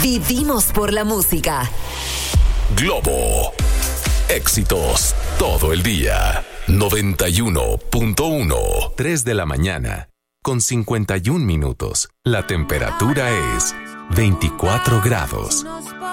Vivimos por la música. Globo. Éxitos todo el día. 91.1. 3 de la mañana. Con 51 minutos. La temperatura es 24 grados.